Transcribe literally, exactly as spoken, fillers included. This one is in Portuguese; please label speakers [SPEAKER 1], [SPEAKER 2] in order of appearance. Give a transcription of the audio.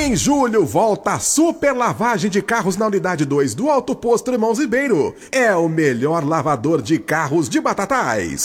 [SPEAKER 1] Em julho, volta a super lavagem de carros na unidade dois do Alto Posto Irmãos Ribeiro. É o melhor lavador de carros de Batatais.